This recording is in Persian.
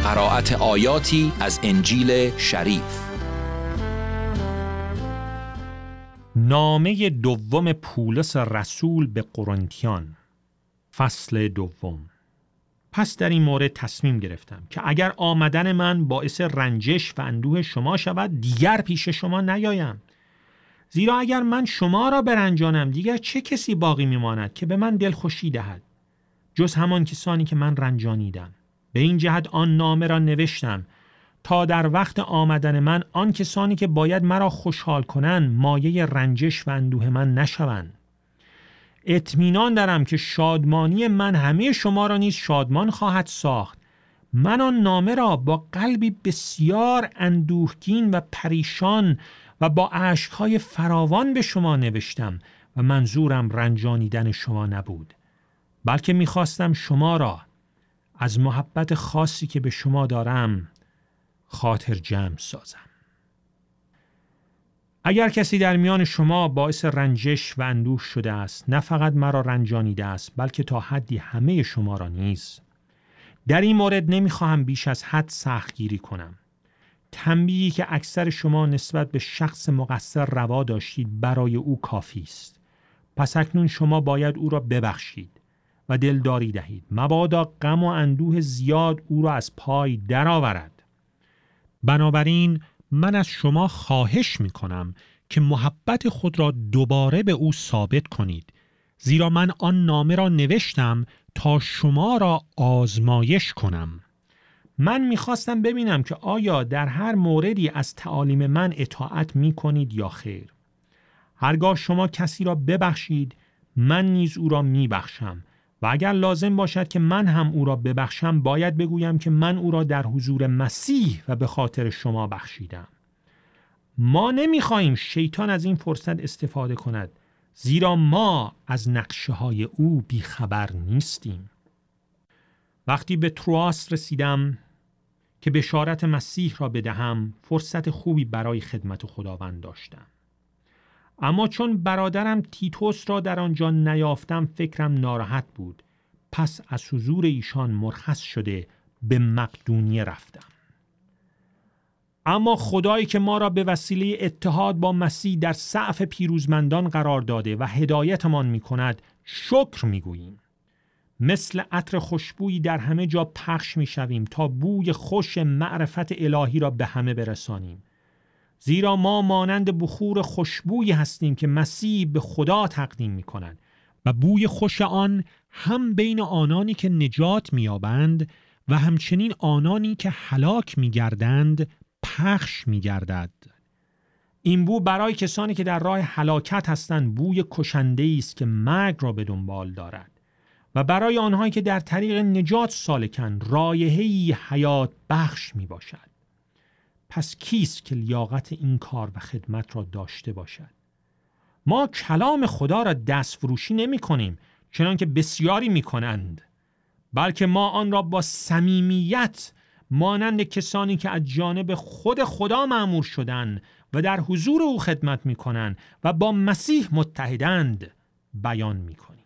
قرائت آیاتی از انجیل شریف. نامه دوم پولس رسول به قرنتیان، فصل دوم. پس در این مورد تصمیم گرفتم که اگر آمدن من باعث رنجش و اندوه شما شود، دیگر پیش شما نیایم. زیرا اگر من شما را برنجانم، دیگر چه کسی باقی میماند که به من دلخوشی دهد جز همان کسانی که من رنجانیدم. به این جهت آن نامه را نوشتم تا در وقت آمدن من آن کسانی که باید مرا خوشحال کنند مایه رنجش و اندوه من نشوند. اطمینان دارم که شادمانی من همه شما را نیز شادمان خواهد ساخت. من آن نامه را با قلبی بسیار اندوهگین و پریشان و با اشک‌های فراوان به شما نوشتم و منظورم رنجانیدن شما نبود، بلکه می‌خواستم شما را از محبت خاصی که به شما دارم خاطر جمع سازم. اگر کسی در میان شما باعث رنجش و اندوه شده است، نه فقط مرا رنجانیده است، بلکه تا حدی همه شما را نیز. در این مورد نمیخواهم بیش از حد سختگیری کنم. تنبیهی که اکثر شما نسبت به شخص مقصر روا داشتید برای او کافی است. پس اکنون شما باید او را ببخشید و دلداری دهید، مبادا غم و اندوه زیاد او را از پای درآورد. بنابراین من از شما خواهش می‌کنم که محبت خود را دوباره به او ثابت کنید، زیرا من آن نامه را نوشتم تا شما را آزمایش کنم. من می‌خواستم ببینم که آیا در هر موردی از تعالیم من اطاعت می‌کنید یا خیر. هرگاه شما کسی را ببخشید، من نیز او را می‌بخشم، و اگر لازم باشد که من هم او را ببخشم، باید بگویم که من او را در حضور مسیح و به خاطر شما بخشیدم. ما نمی‌خواهیم شیطان از این فرصت استفاده کند، زیرا ما از نقشه‌های او بیخبر نیستیم. وقتی به تروآس رسیدم که بشارت مسیح را بدهم، فرصت خوبی برای خدمت خداوند داشتم. اما چون برادرم تیتوس را در آنجا نیافتم، فکرم ناراحت بود. پس از حضور ایشان مرخص شده به مقدونیه رفتم. اما خدایی که ما را به وسیله اتحاد با مسیح در صف پیروزمندان قرار داده و هدایتمان می کند، شکر می گوییم. مثل عطر خوشبویی در همه جا پخش می شویم تا بوی خوش معرفت الهی را به همه برسانیم. زیرا ما مانند بخور خوشبویی هستیم که مسیح به خدا تقدیم می کند و بوی خوش آن هم بین آنانی که نجات می یابند و همچنین آنانی که هلاک می گردند پخش می گردد. این بو برای کسانی که در راه هلاکت هستند بوی کشنده‌ای است که مرگ را به دنبال دارد، و برای آنهایی که در طریق نجات سالکند رایحه‌ای حیات بخش می باشد. پس کیست که لیاقت این کار و خدمت را داشته باشد؟ ما کلام خدا را دست فروشی نمی کنیم چنان که بسیاری می کنند، بلکه ما آن را با صمیمیت مانند کسانی که از جانب خود خدا مأمور شدند و در حضور او خدمت می کنند و با مسیح متحدند بیان می کنیم.